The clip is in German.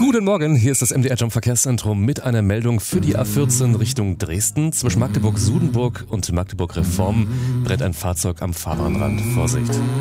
Guten Morgen, hier ist das MDR Jump Verkehrszentrum mit einer Meldung für die A14 Richtung Dresden. Zwischen Magdeburg-Sudenburg und Magdeburg-Reform brennt ein Fahrzeug am Fahrbahnrand. Vorsicht!